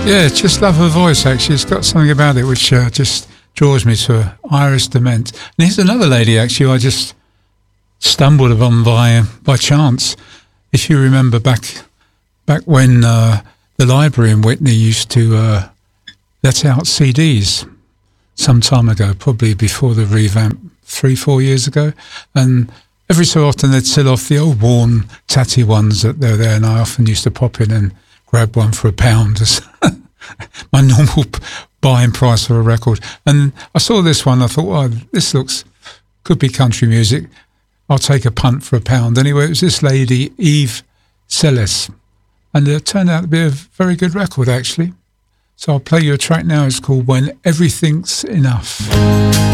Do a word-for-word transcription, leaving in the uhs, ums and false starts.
Yeah, just love her voice, actually. It's got something about it which uh, just draws me to her. Iris Dement. And here's another lady, actually, who I just stumbled upon by, by chance. If you remember back back when uh, the library in Witney used to uh, let out C Ds some time ago, probably before the revamp, three, four years ago. And every so often they'd sell off the old worn, tatty ones that they're there, and I often used to pop in and grab one for a pound as my normal buying price for a record. And I saw this one, I thought, well, this looks, could be country music. I'll take a punt for a pound. Anyway, it was this lady, Eve Celis. And it turned out to be a very good record, actually. So I'll play you a track now. It's called When Everything's Enough.